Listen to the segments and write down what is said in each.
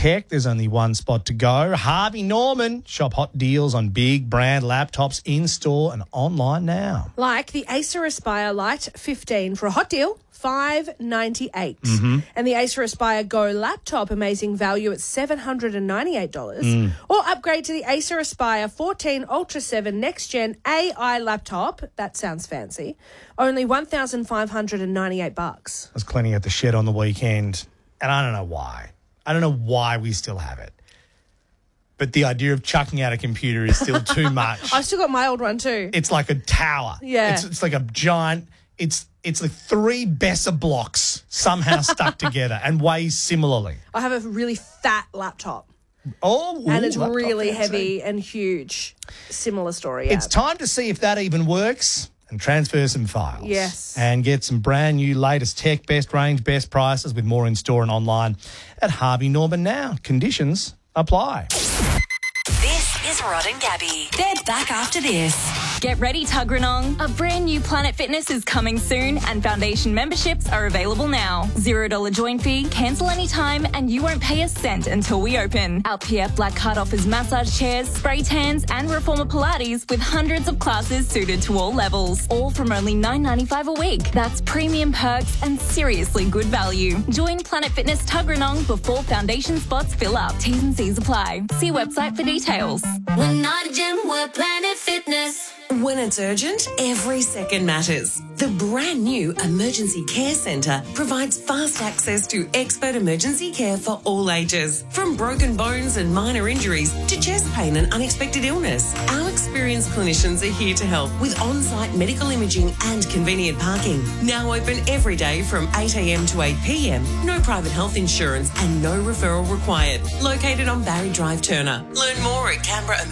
tech. There's only one spot to go. Harvey Norman. Shop hot deals on big brand laptops in-store and online now. Like the Acer Aspire Lite 15 for a hot deal, $598. And the Acer Aspire Go laptop, amazing value at $798. Or upgrade to the Acer Aspire 14 Ultra 7 Next Gen AI laptop. That sounds fancy. Only $1,598. I was cleaning out the shed on the weekend, and I don't know why. I don't know why we still have it. But the idea of chucking out a computer is still too much. I've still got my old one too. It's like a tower. Yeah. It's like a giant... It's like 3 Besser blocks somehow stuck together and weighs similarly. I have a really fat laptop. And it's really heavy and huge. Similar story. It's time to see if that even works and transfer some files. Yes. And get some brand new latest tech, best range, best prices with more in store and online at Harvey Norman now. Conditions apply. This is Rod and Gabby. They're back after this. Get ready, Tuggeranong. A brand new Planet Fitness is coming soon and foundation memberships are available now. $0 join fee, cancel anytime, and you won't pay a cent until we open. Our PF Black Card offers massage chairs, spray tans, and reformer Pilates with hundreds of classes suited to all levels. All from only $9.95 a week. That's premium perks and seriously good value. Join Planet Fitness Tuggeranong before foundation spots fill up. T's and C's apply. See website for details. We're not a gym, we're Planet Fitness. When it's urgent, every second matters. The brand new Emergency Care Centre provides fast access to expert emergency care for all ages. From broken bones and minor injuries to chest pain and unexpected illness, our experienced clinicians are here to help with on-site medical imaging and convenient parking. Now open every day from 8 a.m. to 8 p.m. No private health insurance and no referral required. Located on Barry Drive, Turner. Learn more at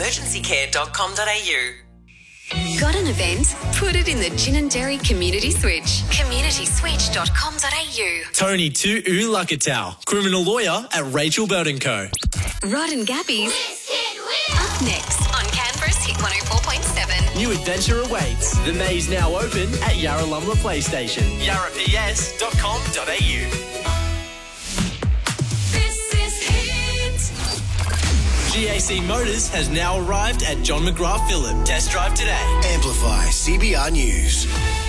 canberraemergencycare.com.au. Got an event? Put it in the Gin and Dairy Community Switch. communityswitch.com.au. Tony to Ulukatau, criminal lawyer at Rachel Burton Co. Rod and Gabby's up next on Canberra's Hit 104.7. New adventure awaits. The maze now open at Yarralumla Play Station. yarraps.com.au. GAC Motors has now arrived at John McGrath Phillip. Test drive today. Amplify CBR News.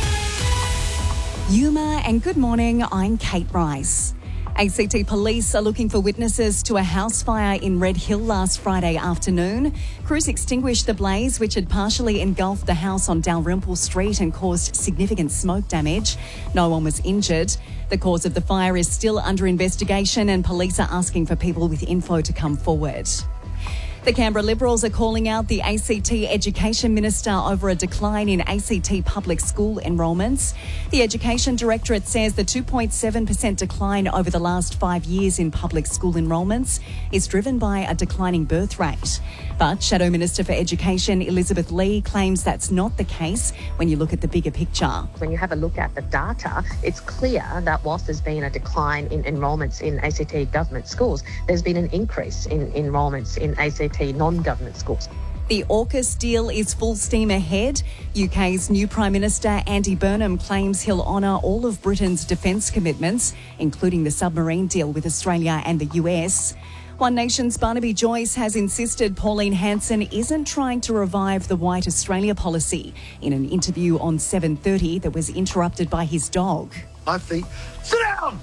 Yuma and good morning, I'm Kate Rice. ACT Police are looking for witnesses to a house fire in Red Hill last Friday afternoon. Crews extinguished the blaze, which had partially engulfed the house on Dalrymple Street and caused significant smoke damage. No one was injured. The cause of the fire is still under investigation and police are asking for people with info to come forward. The Canberra Liberals are calling out the ACT Education Minister over a decline in ACT public school enrolments. The Education Directorate says the 2.7% decline over the last 5 years in public school enrolments is driven by a declining birth rate. But Shadow Minister for Education Elizabeth Lee claims that's not the case when you look at the bigger picture. When you have a look at the data, it's clear that whilst there's been a decline in enrolments in ACT government schools, there's been an increase in enrolments in ACT non-government schools. The AUKUS deal is full steam ahead. UK's new Prime Minister Andy Burnham claims he'll honour all of Britain's defence commitments, including the submarine deal with Australia and the US. One Nation's Barnaby Joyce has insisted Pauline Hanson isn't trying to revive the White Australia policy in an interview on 7:30 that was interrupted by his dog. I think... Sit down!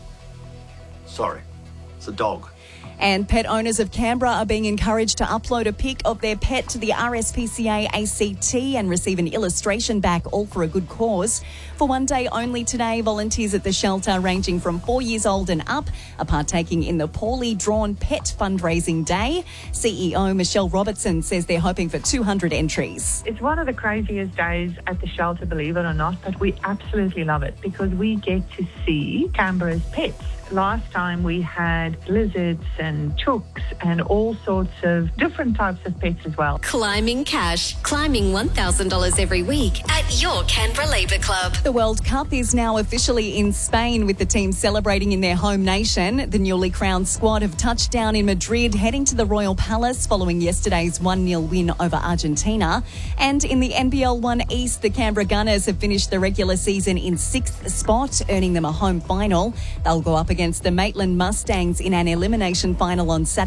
Sorry, it's a dog. And pet owners of Canberra are being encouraged to upload a pic of their pet to the RSPCA ACT and receive an illustration back, all for a good cause. For one day only today, volunteers at the shelter ranging from 4 years old and up are partaking in the Poorly Drawn Pet Fundraising Day. CEO Michelle Robertson says they're hoping for 200 entries. It's one of the craziest days at the shelter, believe it or not, but we absolutely love it because we get to see Canberra's pets. Last time we had lizards and chooks and all sorts of different types of pets as well. Climbing cash. Climbing $1,000 every week at your Canberra Labour Club. The World Cup is now officially in Spain with the team celebrating in their home nation. The newly crowned squad have touched down in Madrid, heading to the Royal Palace following yesterday's 1-0 win over Argentina. And in the NBL 1 East, the Canberra Gunners have finished the regular season in 6th spot, earning them a home final. They'll go up against the Maitland Mustangs in an elimination final on Saturday.